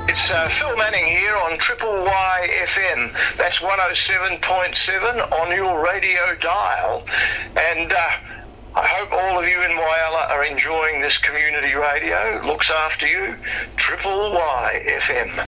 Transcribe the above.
It's Phil Manning here on Triple Y FM. That's 107.7 on your radio dial. And I hope all of you in Whyalla are enjoying this community radio. Looks after you. Triple Y FM.